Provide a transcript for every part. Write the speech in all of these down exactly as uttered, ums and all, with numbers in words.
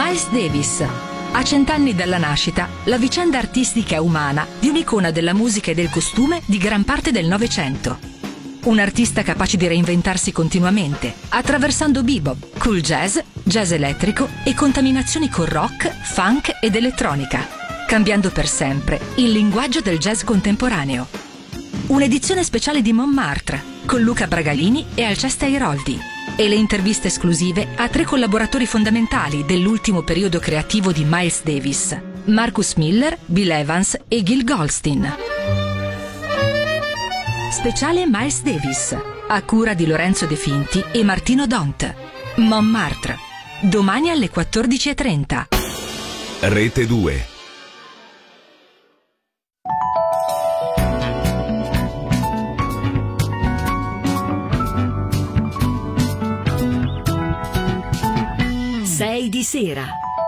Miles Davis. A cent'anni dalla nascita, la vicenda artistica e umana di un'icona della musica e del costume di gran parte del Novecento. Un artista capace di reinventarsi continuamente, attraversando bebop, cool jazz, jazz elettrico e contaminazioni con rock, funk ed elettronica, cambiando per sempre il linguaggio del jazz contemporaneo. Un'edizione speciale di Montmartre, con Luca Bragalini e Alceste Airoldi, e le interviste esclusive a tre collaboratori fondamentali dell'ultimo periodo creativo di Miles Davis: Marcus Miller, Bill Evans e Gil Goldstein. Speciale Miles Davis, a cura di Lorenzo De Finti e Martino Dont. Montmartre, domani alle quattordici e trenta. Rete due. sei di sera.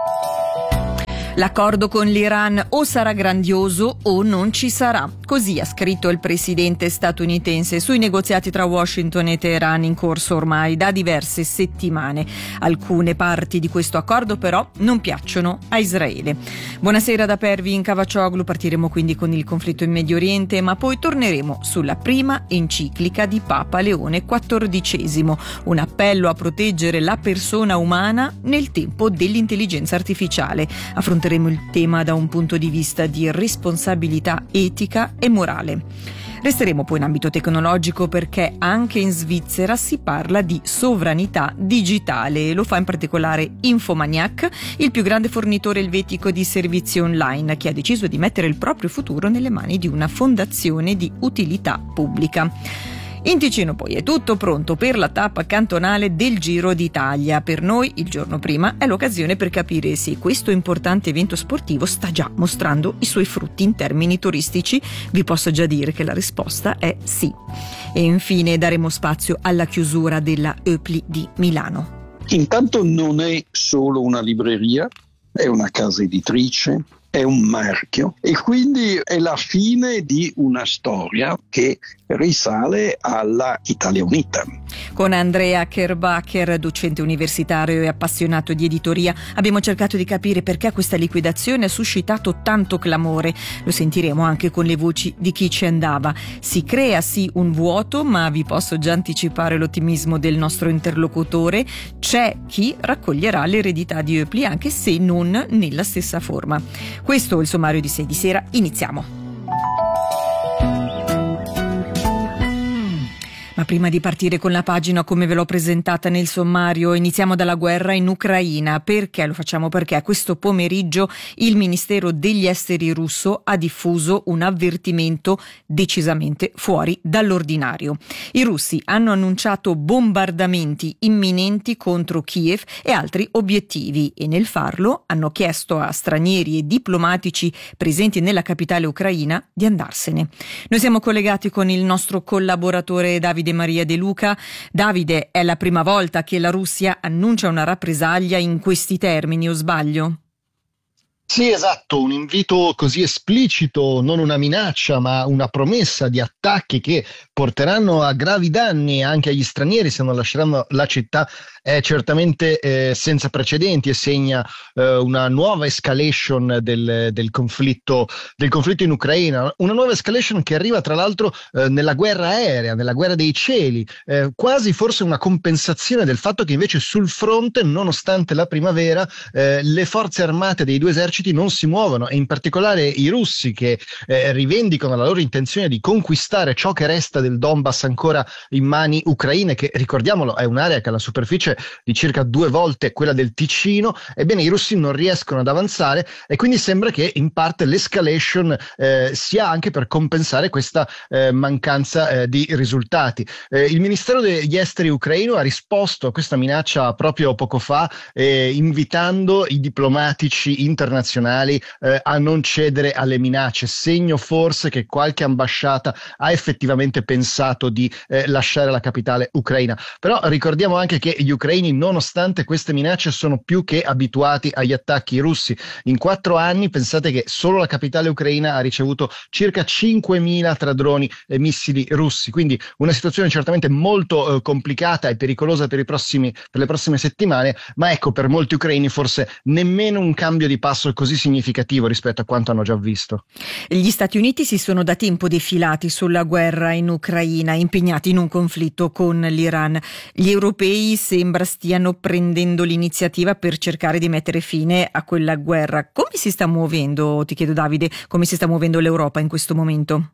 L'accordo con l'Iran o sarà grandioso o non ci sarà. Così ha scritto il presidente statunitense sui negoziati tra Washington e Teheran in corso ormai da diverse settimane. Alcune parti di questo accordo però non piacciono a Israele. Buonasera da Pervin Cavaccioglu, partiremo quindi con il conflitto in Medio Oriente, ma poi torneremo sulla prima enciclica di Papa Leone quattordicesimo, un appello a proteggere la persona umana nel tempo dell'intelligenza artificiale. Affronteremo il tema da un punto di vista di responsabilità etica e morale. Resteremo poi in ambito tecnologico perché anche in Svizzera si parla di sovranità digitale e lo fa in particolare Infomaniac, il più grande fornitore elvetico di servizi online, che ha deciso di mettere il proprio futuro nelle mani di una fondazione di utilità pubblica. In Ticino poi è tutto pronto per la tappa cantonale del Giro d'Italia. Per noi il giorno prima è l'occasione per capire se questo importante evento sportivo sta già mostrando i suoi frutti in termini turistici. Vi posso già dire che la risposta è sì. E infine daremo spazio alla chiusura della Oepli di Milano. Intanto non è solo una libreria, è una casa editrice, è un marchio e quindi è la fine di una storia che risale alla Italia Unita. Con Andrea Kerbacher, docente universitario e appassionato di editoria, abbiamo cercato di capire perché questa liquidazione ha suscitato tanto clamore. Lo sentiremo anche con le voci di chi ci andava. Si crea sì un vuoto, ma vi posso già anticipare l'ottimismo del nostro interlocutore. C'è chi raccoglierà l'eredità di Oepli, anche se non nella stessa forma. Questo è il sommario di sei di sera. Iniziamo. Ma prima di partire con la pagina come ve l'ho presentata nel sommario, iniziamo dalla guerra in Ucraina. Perché lo facciamo? Perché questo pomeriggio il Ministero degli Esteri russo ha diffuso un avvertimento decisamente fuori dall'ordinario. I russi hanno annunciato bombardamenti imminenti contro Kiev e altri obiettivi e nel farlo hanno chiesto a stranieri e diplomatici presenti nella capitale ucraina di andarsene. Noi siamo collegati con il nostro collaboratore Davide Maria De Luca. Davide, è la prima volta che la Russia annuncia una rappresaglia in questi termini, o sbaglio? Sì, esatto, un invito così esplicito, non una minaccia, ma una promessa di attacchi che porteranno a gravi danni anche agli stranieri se non lasceranno la città, è certamente eh, senza precedenti e segna eh, una nuova escalation del, del conflitto del conflitto in Ucraina, una nuova escalation che arriva tra l'altro eh, nella guerra aerea, nella guerra dei cieli, eh, quasi forse una compensazione del fatto che invece sul fronte, nonostante la primavera, eh, le forze armate dei due eserciti non si muovono e in particolare i russi che eh, rivendicano la loro intenzione di conquistare ciò che resta del Donbass ancora in mani ucraine, che ricordiamolo è un'area che ha la superficie di circa due volte quella del Ticino. Ebbene, i russi non riescono ad avanzare e quindi sembra che in parte l'escalation eh, sia anche per compensare questa eh, mancanza eh, di risultati. Eh, il Ministero degli Esteri ucraino ha risposto a questa minaccia proprio poco fa, eh, invitando i diplomatici internazionali eh, a non cedere alle minacce, segno forse che qualche ambasciata ha effettivamente pensato di eh, lasciare la capitale ucraina. Però ricordiamo anche che gli ucraini ucraini, nonostante queste minacce, sono più che abituati agli attacchi russi. In quattro anni pensate che solo la capitale ucraina ha ricevuto circa cinquemila tra droni e missili russi, quindi una situazione certamente molto eh, complicata e pericolosa per i prossimi, per le prossime settimane, ma ecco, per molti ucraini forse nemmeno un cambio di passo così significativo rispetto a quanto hanno già visto. Gli Stati Uniti si sono da tempo defilati sulla guerra in Ucraina, impegnati in un conflitto con l'Iran. Gli europei sembra stiano prendendo l'iniziativa per cercare di mettere fine a quella guerra. Come si sta muovendo, ti chiedo Davide, come si sta muovendo l'Europa in questo momento?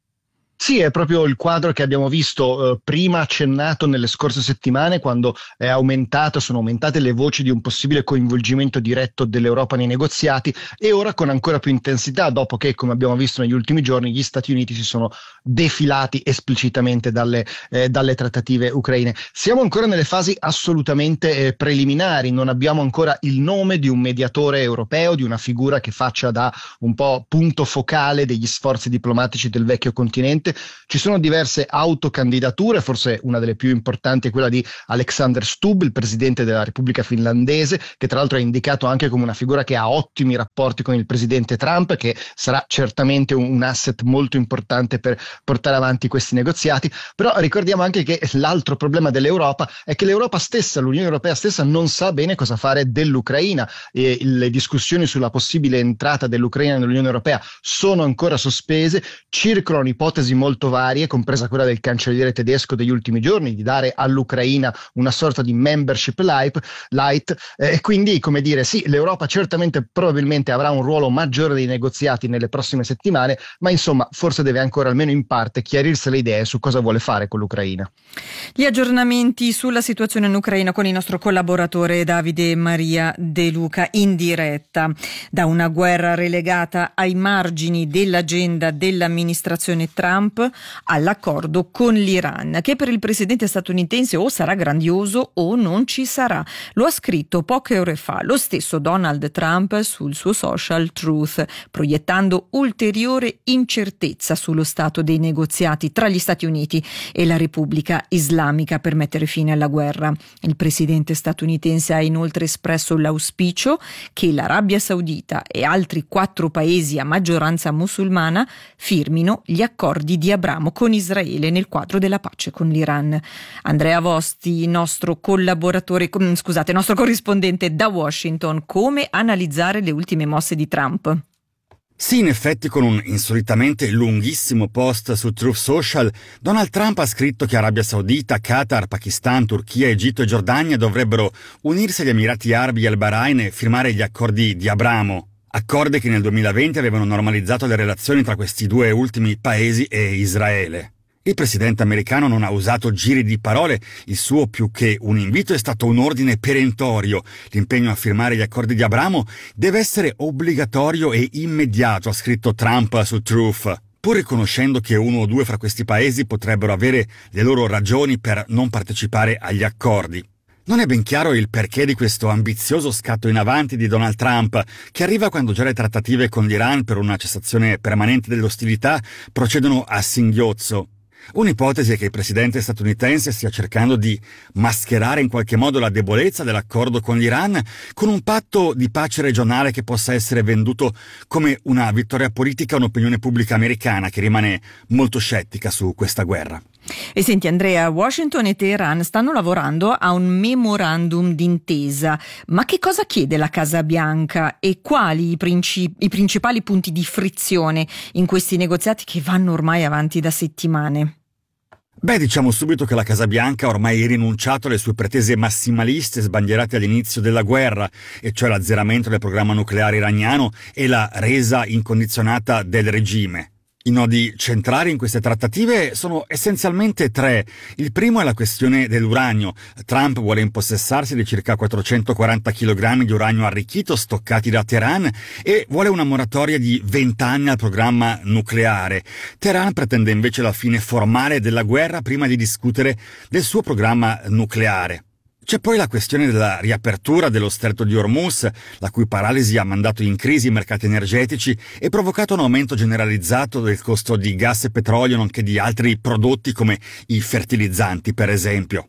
Sì, è proprio il quadro che abbiamo visto eh, prima accennato nelle scorse settimane, quando è aumentato, sono aumentate le voci di un possibile coinvolgimento diretto dell'Europa nei negoziati, e ora con ancora più intensità, dopo che, come abbiamo visto negli ultimi giorni, gli Stati Uniti si sono defilati esplicitamente dalle, eh, dalle trattative ucraine. Siamo ancora nelle fasi assolutamente eh, preliminari, non abbiamo ancora il nome di un mediatore europeo, di una figura che faccia da un po' punto focale degli sforzi diplomatici del vecchio continente. Ci sono diverse autocandidature, forse una delle più importanti è quella di Alexander Stubb, il presidente della Repubblica finlandese, che tra l'altro è indicato anche come una figura che ha ottimi rapporti con il presidente Trump, che sarà certamente un, un asset molto importante per portare avanti questi negoziati. Però ricordiamo anche che l'altro problema dell'Europa è che l'Europa stessa, l'Unione Europea stessa, non sa bene cosa fare dell'Ucraina, e le discussioni sulla possibile entrata dell'Ucraina nell'Unione Europea sono ancora sospese. Circolano ipotesi molto varie, compresa quella del cancelliere tedesco degli ultimi giorni, di dare all'Ucraina una sorta di membership light, e eh, quindi, come dire, sì, l'Europa certamente probabilmente avrà un ruolo maggiore dei negoziati nelle prossime settimane, ma insomma forse deve ancora, almeno in parte, chiarirsi le idee su cosa vuole fare con l'Ucraina. Gli aggiornamenti sulla situazione in Ucraina con il nostro collaboratore Davide Maria De Luca in diretta. Da una guerra relegata ai margini dell'agenda dell'amministrazione Trump all'accordo con l'Iran, che per il presidente statunitense o sarà grandioso o non ci sarà. Lo ha scritto poche ore fa lo stesso Donald Trump sul suo social Truth, proiettando ulteriore incertezza sullo stato dei negoziati tra gli Stati Uniti e la Repubblica Islamica per mettere fine alla guerra. Il presidente statunitense ha inoltre espresso l'auspicio che l'Arabia Saudita e altri quattro paesi a maggioranza musulmana firmino gli accordi di Abramo con Israele nel quadro della pace con l'Iran. Andrea Vosti, nostro collaboratore, scusate, nostro corrispondente da Washington, come analizzare le ultime mosse di Trump? Sì, in effetti, con un insolitamente lunghissimo post su Truth Social, Donald Trump ha scritto che Arabia Saudita, Qatar, Pakistan, Turchia, Egitto e Giordania dovrebbero unirsi agli Emirati Arabi e al Bahrain e firmare gli accordi di Abramo. Accordi che nel duemilaventi avevano normalizzato le relazioni tra questi due ultimi paesi e Israele. Il presidente americano non ha usato giri di parole, il suo più che un invito è stato un ordine perentorio. L'impegno a firmare gli accordi di Abramo deve essere obbligatorio e immediato, ha scritto Trump su Truth, pur riconoscendo che uno o due fra questi paesi potrebbero avere le loro ragioni per non partecipare agli accordi. Non è ben chiaro il perché di questo ambizioso scatto in avanti di Donald Trump, che arriva quando già le trattative con l'Iran per una cessazione permanente delle ostilità procedono a singhiozzo. Un'ipotesi è che il presidente statunitense stia cercando di mascherare in qualche modo la debolezza dell'accordo con l'Iran con un patto di pace regionale che possa essere venduto come una vittoria politica a un'opinione pubblica americana che rimane molto scettica su questa guerra. E senti Andrea, Washington e Teheran stanno lavorando a un memorandum d'intesa, ma che cosa chiede la Casa Bianca e quali i, princip- i principali punti di frizione in questi negoziati che vanno ormai avanti da settimane? Beh, diciamo subito che la Casa Bianca ha ormai rinunciato alle sue pretese massimaliste sbandierate all'inizio della guerra, e cioè l'azzeramento del programma nucleare iraniano e la resa incondizionata del regime. I nodi centrali in queste trattative sono essenzialmente tre. Il primo è la questione dell'uranio. Trump vuole impossessarsi di circa quattrocentoquaranta chilogrammi di uranio arricchito stoccati da Teheran e vuole una moratoria di venti anni al programma nucleare. Teheran pretende invece la fine formale della guerra prima di discutere del suo programma nucleare. C'è poi la questione della riapertura dello stretto di Hormuz, la cui paralisi ha mandato in crisi i mercati energetici e provocato un aumento generalizzato del costo di gas e petrolio, nonché di altri prodotti come i fertilizzanti, per esempio.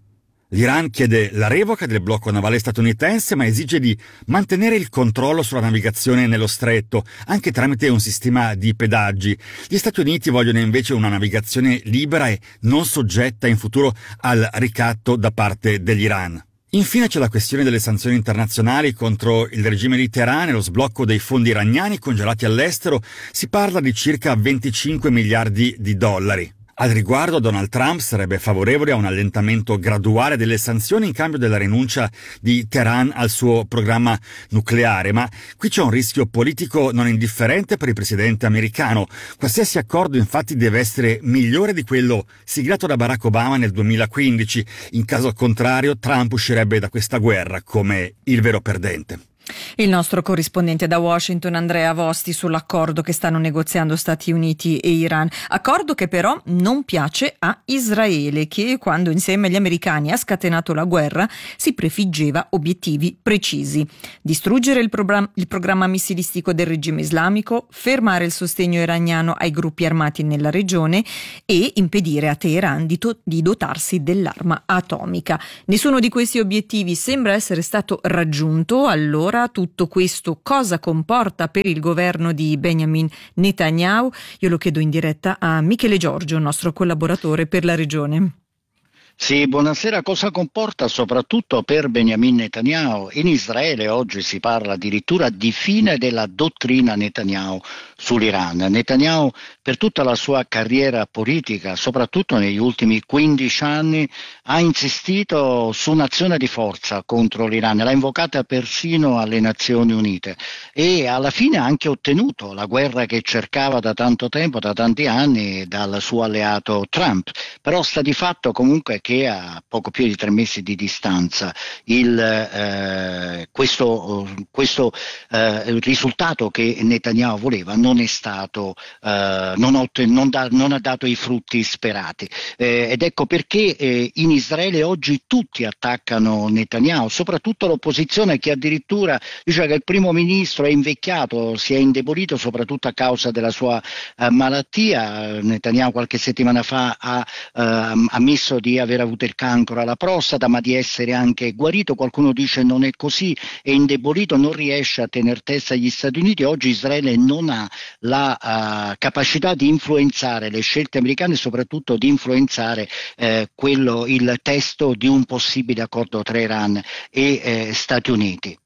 L'Iran chiede la revoca del blocco navale statunitense, ma esige di mantenere il controllo sulla navigazione nello stretto, anche tramite un sistema di pedaggi. Gli Stati Uniti vogliono invece una navigazione libera e non soggetta in futuro al ricatto da parte dell'Iran. Infine c'è la questione delle sanzioni internazionali contro il regime di Teheran e lo sblocco dei fondi iraniani congelati all'estero. Si parla di circa venticinque miliardi di dollari. Al riguardo, Donald Trump sarebbe favorevole a un allentamento graduale delle sanzioni in cambio della rinuncia di Teheran al suo programma nucleare, ma qui c'è un rischio politico non indifferente per il presidente americano. Qualsiasi accordo infatti deve essere migliore di quello siglato da Barack Obama nel duemilaquindici. In caso contrario, Trump uscirebbe da questa guerra come il vero perdente. Il nostro corrispondente da Washington, Andrea Vosti, sull'accordo che stanno negoziando Stati Uniti e Iran. Accordo che però non piace a Israele, che quando insieme agli americani ha scatenato la guerra si prefiggeva obiettivi precisi: distruggere il, program- il programma missilistico del regime islamico, fermare il sostegno iraniano ai gruppi armati nella regione e impedire a Teheran di, to- di dotarsi dell'arma atomica. Nessuno di questi obiettivi sembra essere stato raggiunto. Allora, tutto questo cosa comporta per il governo di Benjamin Netanyahu? Io lo chiedo in diretta a Michele Giorgio, nostro collaboratore per la regione. Sì, buonasera. Cosa comporta soprattutto per Benjamin Netanyahu? In Israele oggi si parla addirittura di fine della dottrina Netanyahu sull'Iran. Netanyahu, per tutta la sua carriera politica, soprattutto negli ultimi quindici anni, ha insistito su un'azione di forza contro l'Iran, l'ha invocata persino alle Nazioni Unite e alla fine ha anche ottenuto la guerra che cercava da tanto tempo, da tanti anni, dal suo alleato Trump. Però sta di fatto comunque che a poco più di tre mesi di distanza il, eh, questo, questo eh, risultato che Netanyahu voleva non è stato, eh, non, ha otten- non, da- non ha dato i frutti sperati, eh, ed ecco perché eh, in Israele oggi tutti attaccano Netanyahu, soprattutto l'opposizione, che addirittura dice che il primo ministro è invecchiato, si è indebolito soprattutto a causa della sua eh, malattia. Netanyahu qualche settimana fa ha eh, ammesso di aver avuto il cancro alla prostata, ma di essere anche guarito. Qualcuno dice non è così, è indebolito, non riesce a tener testa agli Stati Uniti. Oggi Israele non ha la uh, capacità di influenzare le scelte americane e soprattutto di influenzare eh, quello, il testo di un possibile accordo tra Iran e eh, Stati Uniti.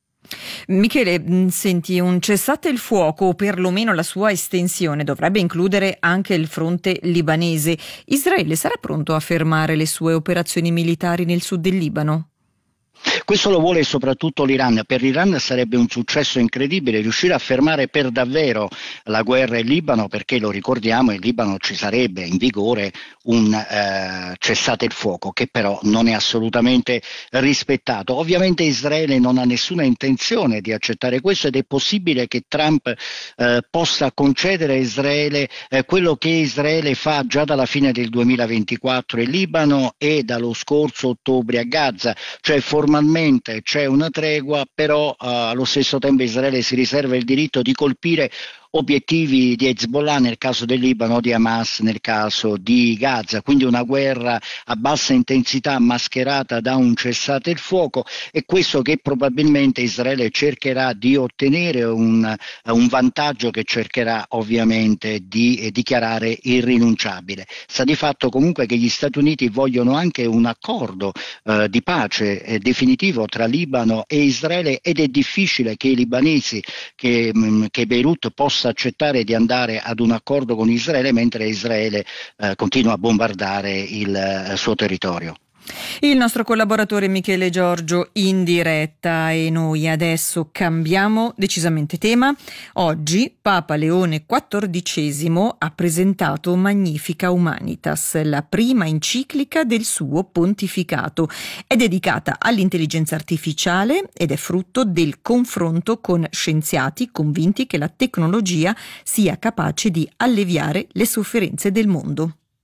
Michele, senti, un cessate il fuoco, o perlomeno la sua estensione, dovrebbe includere anche il fronte libanese. Israele sarà pronto a fermare le sue operazioni militari nel sud del Libano? Questo lo vuole soprattutto l'Iran. Per l'Iran sarebbe un successo incredibile riuscire a fermare per davvero la guerra in Libano, perché lo ricordiamo, in Libano ci sarebbe in vigore un eh, cessate il fuoco che però non è assolutamente rispettato. Ovviamente Israele non ha nessuna intenzione di accettare questo ed è possibile che Trump eh, possa concedere a Israele eh, quello che Israele fa già dalla fine del duemilaventiquattro in Libano e dallo scorso ottobre a Gaza, cioè formalmente c'è una tregua, però uh, allo stesso tempo Israele si riserva il diritto di colpire obiettivi di Hezbollah nel caso del Libano, di Hamas nel caso di Gaza, quindi una guerra a bassa intensità mascherata da un cessate il fuoco, e questo che probabilmente Israele cercherà di ottenere, un, un vantaggio che cercherà ovviamente di eh, dichiarare irrinunciabile. Sta di fatto comunque che gli Stati Uniti vogliono anche un accordo eh, di pace eh, definitivo tra Libano e Israele, ed è difficile che i libanesi, che, mh, che Beirut possa accettare di andare ad un accordo con Israele mentre Israele eh, continua a bombardare il eh, suo territorio. Il nostro collaboratore Michele Giorgio in diretta, e noi adesso cambiamo decisamente tema. Oggi Papa Leone quattordicesimo ha presentato Magnificat Humanitas, la prima enciclica del suo pontificato. È dedicata all'intelligenza artificiale ed è frutto del confronto con scienziati convinti che la tecnologia sia capace di alleviare le sofferenze del mondo.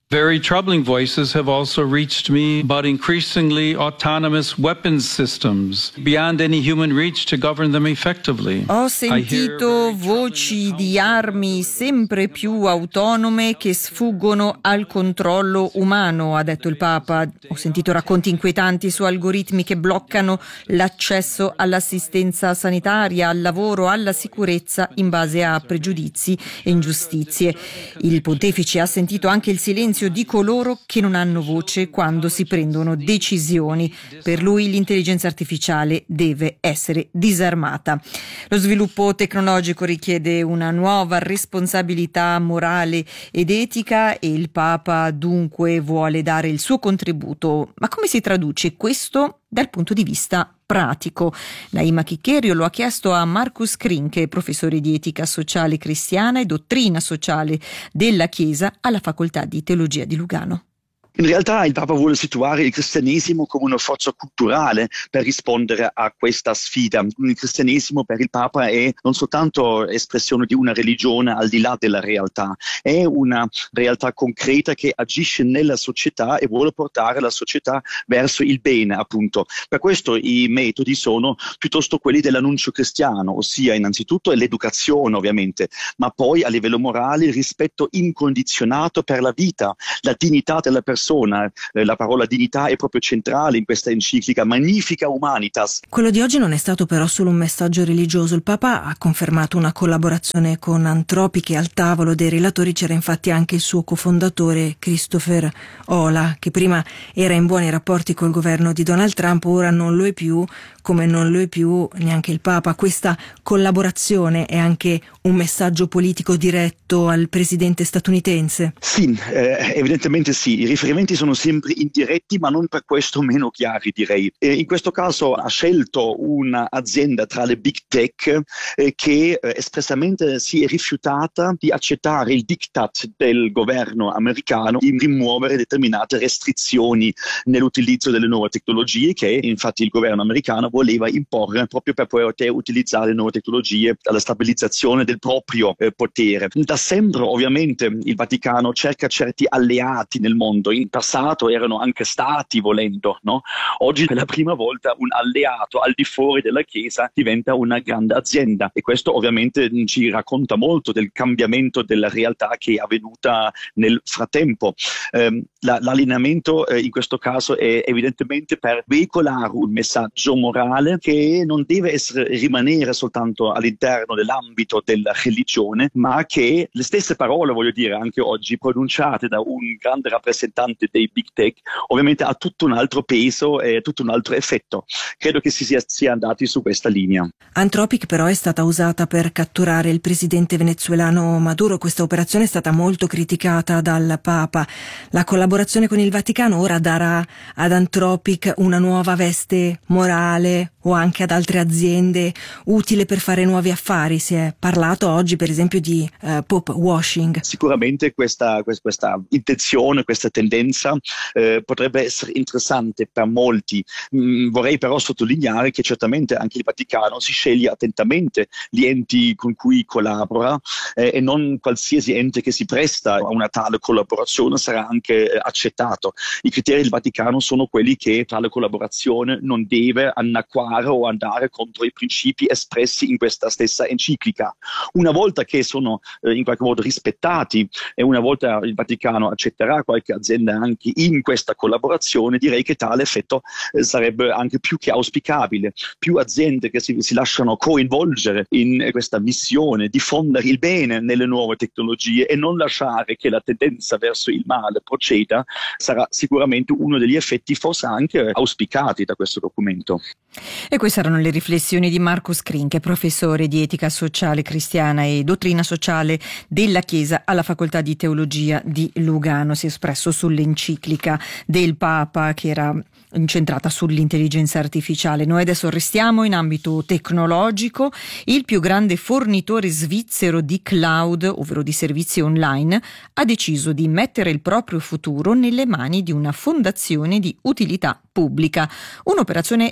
Very troubling voices have also reached me about increasingly autonomous weapons systems beyond any human reach to govern them effectively. Ho sentito voci di armi sempre più autonome che sfuggono al controllo umano, ha detto il Papa. Ho sentito racconti inquietanti su algoritmi che bloccano l'accesso all'assistenza sanitaria, al lavoro, alla sicurezza in base a pregiudizi e ingiustizie. Il Pontefice ha sentito anche il silenzio di coloro che non hanno voce quando si prendono decisioni. Per lui l'intelligenza artificiale deve essere disarmata. Lo sviluppo tecnologico richiede una nuova responsabilità morale ed etica e il Papa dunque vuole dare il suo contributo. Ma come si traduce questo dal punto di vista pratico? Naima Chiccherio lo ha chiesto a Marcus Krinke, professore di etica sociale cristiana e dottrina sociale della Chiesa alla Facoltà di Teologia di Lugano. In realtà il Papa vuole situare il cristianesimo come una forza culturale per rispondere a questa sfida. Il cristianesimo per il Papa è non soltanto espressione di una religione al di là della realtà, è una realtà concreta che agisce nella società e vuole portare la società verso il bene, appunto. Per questo i metodi sono piuttosto quelli dell'annuncio cristiano, ossia innanzitutto l'educazione ovviamente, ma poi a livello morale il rispetto incondizionato per la vita, la dignità della persona. La parola dignità è proprio centrale in questa enciclica Magnifica Humanitas. Quello di oggi non è stato però solo un messaggio religioso. Il Papa ha confermato una collaborazione con Anthropic e al tavolo dei relatori c'era infatti anche il suo cofondatore Christopher Olah, che prima era in buoni rapporti col governo di Donald Trump, ora non lo è più, come non lo è più neanche il Papa. Questa collaborazione è anche un messaggio politico diretto al presidente statunitense? Sì, eh, evidentemente sì. I riferimenti sono sempre indiretti, ma non per questo meno chiari, direi. E in questo caso ha scelto un'azienda tra le big tech eh, che eh, espressamente si è rifiutata di accettare il diktat del governo americano di rimuovere determinate restrizioni nell'utilizzo delle nuove tecnologie che infatti il governo americano voleva imporre proprio per poter utilizzare le nuove tecnologie alla stabilizzazione del proprio eh, potere. Da sempre ovviamente il Vaticano cerca certi alleati nel mondo. In passato erano anche stati, volendo, no? Oggi per la prima volta un alleato al di fuori della Chiesa diventa una grande azienda e questo ovviamente ci racconta molto del cambiamento della realtà che è avvenuta nel frattempo. Eh, la, l'allineamento eh, in questo caso è evidentemente per veicolare un messaggio morale che non deve essere, rimanere soltanto all'interno dell'ambito della religione, ma che le stesse parole, voglio dire, anche oggi pronunciate da un grande rappresentante dei big tech, ovviamente ha tutto un altro peso e tutto un altro effetto. Credo che si sia, sia andati su questa linea. Anthropic però è stata usata per catturare il presidente venezuelano Maduro. Questa operazione è stata molto criticata dal Papa. La collaborazione con il Vaticano ora darà ad Anthropic una nuova veste morale o anche ad altre aziende utile per fare nuovi affari. Si è parlato oggi per esempio di uh, Pope washing. Sicuramente questa, questa intenzione, questa tendenza eh, potrebbe essere interessante per molti. Mm, vorrei però sottolineare che certamente anche il Vaticano si sceglie attentamente gli enti con cui collabora eh, e non qualsiasi ente che si presta a una tale collaborazione sarà anche eh, accettato. I criteri del Vaticano sono quelli che tale collaborazione non deve annacquare o andare contro i principi espressi in questa stessa enciclica. Una volta che sono eh, in qualche modo rispettati e una volta il Vaticano accetterà qualche azienda anche in questa collaborazione, direi che tale effetto eh, sarebbe anche più che auspicabile. Più aziende che si, si lasciano coinvolgere in eh, questa missione, diffondere il bene nelle nuove tecnologie e non lasciare che la tendenza verso il male proceda, sarà sicuramente uno degli effetti forse anche auspicati da questo documento. E queste erano le riflessioni di Marcus Krinke, professore di etica sociale cristiana e dottrina sociale della Chiesa alla Facoltà di Teologia di Lugano. Si è espresso sull'enciclica del Papa che era incentrata sull'intelligenza artificiale. Noi adesso restiamo in ambito tecnologico. Il più grande fornitore svizzero di cloud, ovvero di servizi online, ha deciso di mettere il proprio futuro nelle mani di una fondazione di utilità pubblica. Un'operazione rara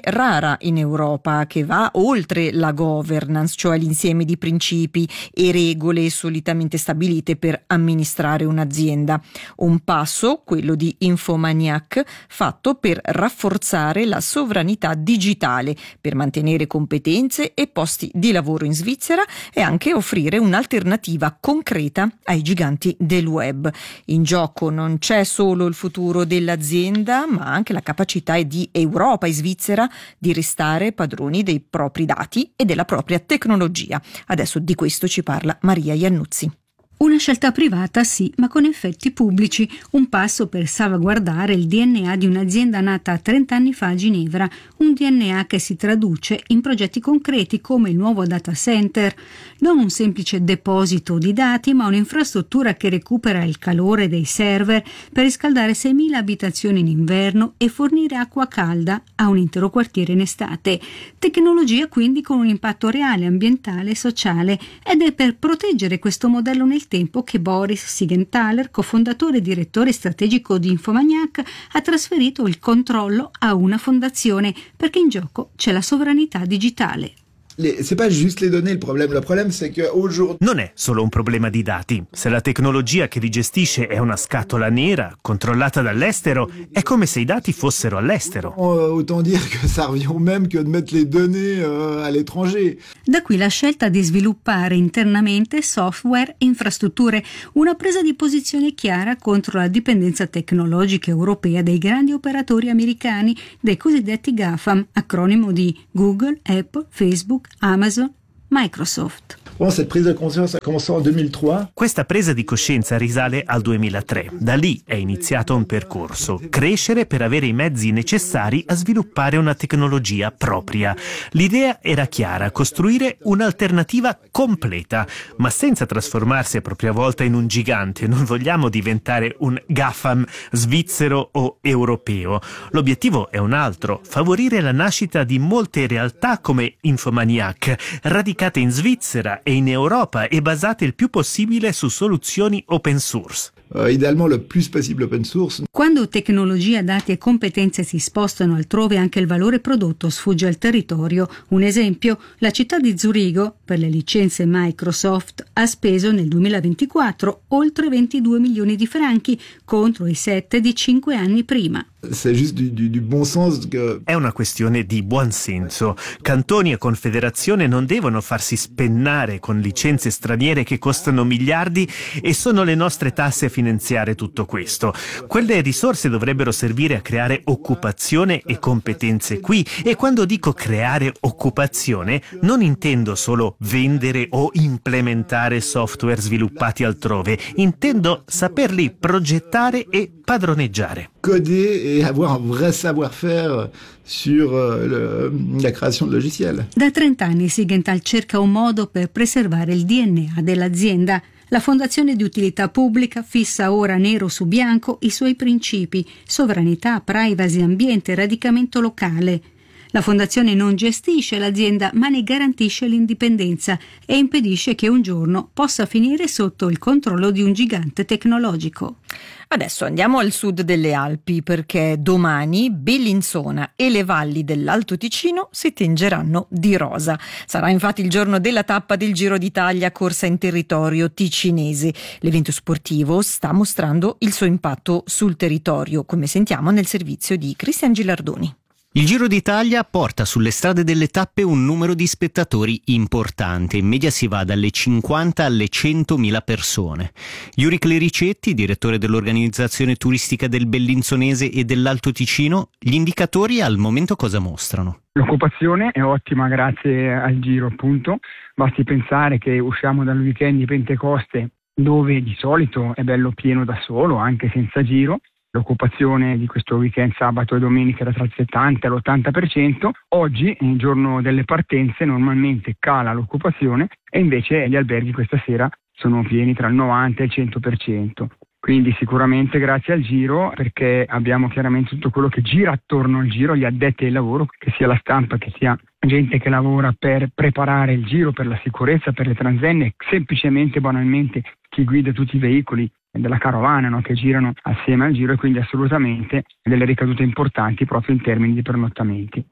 chiara in Europa che va oltre la governance, cioè l'insieme di principi e regole solitamente stabilite per amministrare un'azienda. Un passo, quello di Infomaniac, fatto per rafforzare la sovranità digitale, per mantenere competenze e posti di lavoro in Svizzera e anche offrire un'alternativa concreta ai giganti del web. In gioco non c'è solo il futuro dell'azienda, ma anche la capacità di Europa e Svizzera di restare padroni dei propri dati e della propria tecnologia. Adesso di questo ci parla Maria Iannuzzi. Una scelta privata sì, ma con effetti pubblici, un passo per salvaguardare il D N A di un'azienda nata trenta anni fa a Ginevra, un D N A che si traduce in progetti concreti come il nuovo data center, non un semplice deposito di dati, ma un'infrastruttura che recupera il calore dei server per riscaldare seimila abitazioni in inverno e fornire acqua calda a un intero quartiere in estate. Tecnologia quindi con un impatto reale, ambientale e sociale, ed è per proteggere questo modello nel tempo che Boris Siegenthaler, cofondatore e direttore strategico di Infomaniac, ha trasferito il controllo a una fondazione, perché in gioco c'è la sovranità digitale. C'est pas juste les données, il problème. Le problème c'est que aujourd'hui... Non è solo un problema di dati. Se la tecnologia che li gestisce è una scatola nera, controllata dall'estero, è come se i dati fossero all'estero. Autant dire que ça revient au même que de mettre les données euh, à l'étranger. Da qui la scelta di sviluppare internamente software e infrastrutture, una presa di posizione chiara contro la dipendenza tecnologica europea dei grandi operatori americani, dei cosiddetti GAFAM, acronimo di Google, Apple, Facebook, Amazon, Microsoft. Bon, cette prise de conscience a commencé en duemilatré. Questa presa di coscienza risale al duemilatré. Da lì è iniziato un percorso: crescere per avere i mezzi necessari a sviluppare una tecnologia propria. L'idea era chiara: costruire un'alternativa completa, ma senza trasformarsi a propria volta in un gigante. Non vogliamo diventare un GAFAM svizzero o europeo. L'obiettivo è un altro: favorire la nascita di molte realtà come Infomaniac, radicate in Svizzera e in Europa e basate il più possibile su soluzioni open source. Uh, idealmente il più possibile open source. Quando tecnologia, dati e competenze si spostano altrove, anche il valore prodotto sfugge al territorio. Un esempio: la città di Zurigo, per le licenze Microsoft, ha speso nel duemilaventiquattro oltre ventidue milioni di franchi contro i sette di cinque anni prima. C'est juste du, du, du bon sens que... È una questione di buon senso. Cantoni e confederazione non devono farsi spennare con licenze straniere che costano miliardi e sono le nostre tasse a finanziare tutto questo. Quelle risorse dovrebbero servire a creare occupazione e competenze qui, e quando dico creare occupazione non intendo solo vendere o implementare software sviluppati altrove, intendo saperli progettare e padroneggiare. Coder et avoir un vrai savoir-faire sur euh, le, la creazione de logiciel. Da trent'anni Siegenthaler cerca un modo per preservare il D N A dell'azienda. La Fondazione di Utilità Pubblica fissa ora nero su bianco i suoi principi: sovranità, privacy, ambiente, radicamento locale. La Fondazione non gestisce l'azienda, ma ne garantisce l'indipendenza e impedisce che un giorno possa finire sotto il controllo di un gigante tecnologico. Adesso andiamo al sud delle Alpi, perché domani Bellinzona e le valli dell'Alto Ticino si tingeranno di rosa. Sarà infatti il giorno della tappa del Giro d'Italia corsa in territorio ticinese. L'evento sportivo sta mostrando il suo impatto sul territorio, come sentiamo nel servizio di Cristian Gilardoni. Il Giro d'Italia porta sulle strade delle tappe un numero di spettatori importante, in media si va dalle cinquanta alle centomila persone. Iuri Clericetti, direttore dell'organizzazione turistica del Bellinzonese e dell'Alto Ticino, gli indicatori al momento cosa mostrano? L'occupazione è ottima grazie al Giro, appunto. Basti pensare che usciamo dal weekend di Pentecoste, dove di solito è bello pieno da solo, anche senza Giro. L'occupazione di questo weekend sabato e domenica era tra il settanta e l'ottanta per cento. Oggi, il giorno delle partenze, normalmente cala l'occupazione e invece gli alberghi questa sera sono pieni tra il novanta e il cento per cento. Quindi sicuramente grazie al Giro, perché abbiamo chiaramente tutto quello che gira attorno al Giro, gli addetti ai lavoro, che sia la stampa, che sia gente che lavora per preparare il Giro, per la sicurezza, per le transenne, semplicemente, banalmente, chi guida tutti i veicoli della carovana, no, che girano assieme al Giro, e quindi assolutamente delle ricadute importanti proprio in termini di pernottamenti.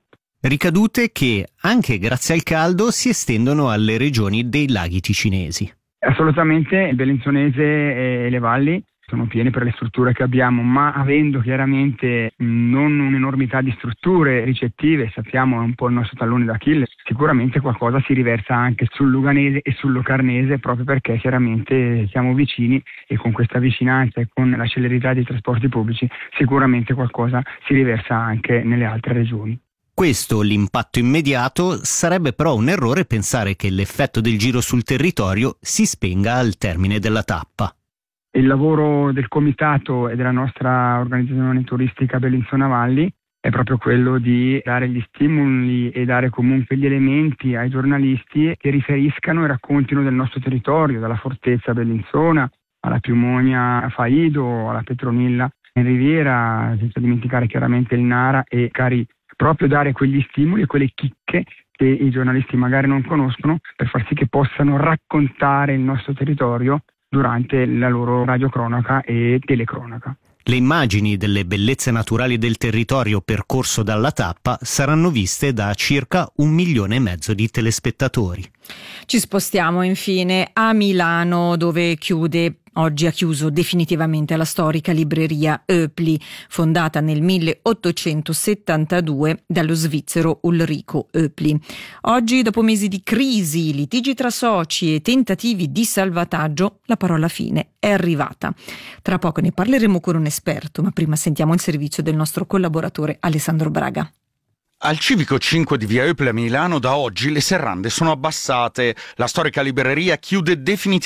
Ricadute che, anche grazie al caldo, si estendono alle regioni dei laghi ticinesi. Assolutamente, il Bellinzonese e le valli sono piene per le strutture che abbiamo, ma avendo chiaramente non un'enormità di strutture ricettive, sappiamo è un po' il nostro tallone d'Achille, sicuramente qualcosa si riversa anche sul Luganese e sul Locarnese, proprio perché chiaramente siamo vicini e con questa vicinanza e con la celerità dei trasporti pubblici sicuramente qualcosa si riversa anche nelle altre regioni. Questo, l'impatto immediato, sarebbe però un errore pensare che l'effetto del giro sul territorio si spenga al termine della tappa. Il lavoro del comitato e della nostra organizzazione turistica Bellinzona Valli è proprio quello di dare gli stimoli e dare comunque gli elementi ai giornalisti che riferiscano e raccontino del nostro territorio, dalla fortezza Bellinzona alla Piumonia Faido, alla Petronilla in Riviera, senza dimenticare chiaramente il Nara e Cari. Proprio dare quegli stimoli e quelle chicche che i giornalisti magari non conoscono per far sì che possano raccontare il nostro territorio durante la loro radiocronaca e telecronaca. Le immagini delle bellezze naturali del territorio percorso dalla tappa saranno viste da circa un milione e mezzo di telespettatori. Ci spostiamo infine a Milano, dove chiude Oggi ha chiuso definitivamente la storica libreria Oepli, fondata nel milleottocentosettantadue dallo svizzero Ulrico Oepli. Oggi, dopo mesi di crisi, litigi tra soci e tentativi di salvataggio, la parola fine è arrivata. Tra poco ne parleremo con un esperto, ma prima sentiamo il servizio del nostro collaboratore Alessandro Braga. Al Civico cinque di via Oepli a Milano da oggi le serrande sono abbassate. La storica libreria chiude definitivamente